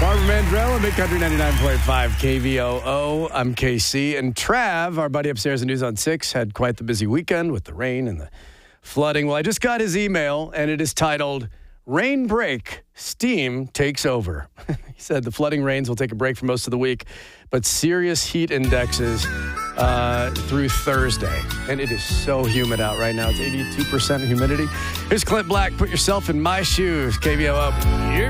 Barbara Mandrell and Big Country 99.5 KVOO. I'm KC. And Trav, our buddy upstairs in News on 6, had quite the busy weekend with the rain and the flooding. Well, I just got his email, and it is titled, Rain Break, Steam Takes Over. He said the flooding rains will take a break for most of the week, but serious heat indexes through Thursday. And it is so humid out right now. It's 82% humidity. Here's Clint Black. Put yourself in my shoes. KVOO.